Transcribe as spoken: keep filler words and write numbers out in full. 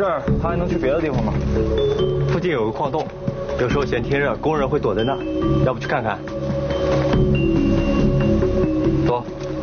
儿，他还能去别的地方吗？ 附近有个矿洞，有时候嫌天热，工人会躲在那儿，要不去看看？走。